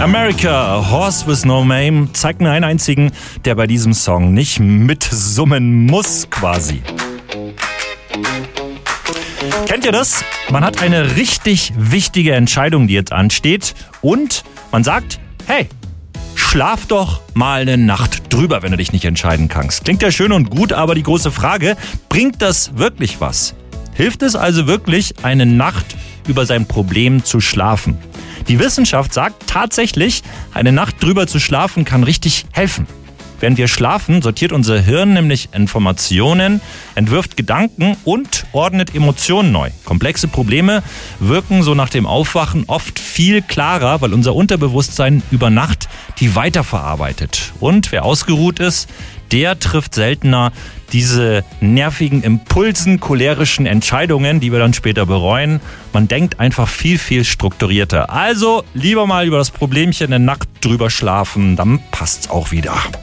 America, Horse with No Name, zeigt mir einen einzigen, der bei diesem Song nicht mitsummen muss quasi. Kennt ihr das? Man hat eine richtig wichtige Entscheidung, die jetzt ansteht und man sagt, hey, schlaf doch mal eine Nacht drüber, wenn du dich nicht entscheiden kannst. Klingt ja schön und gut, aber die große Frage, bringt das wirklich was? Hilft es also wirklich, eine Nacht über sein Problem zu schlafen? Die Wissenschaft sagt tatsächlich, eine Nacht drüber zu schlafen kann richtig helfen. Während wir schlafen, sortiert unser Hirn nämlich Informationen, entwirft Gedanken und ordnet Emotionen neu. Komplexe Probleme wirken so nach dem Aufwachen oft viel klarer, weil unser Unterbewusstsein über Nacht die weiterverarbeitet. Und wer ausgeruht ist, der trifft seltener diese nervigen Impulsen, cholerischen Entscheidungen, die wir dann später bereuen. Man denkt einfach viel, viel strukturierter. Also lieber mal über das Problemchen eine Nacht drüber schlafen, dann passt's auch wieder.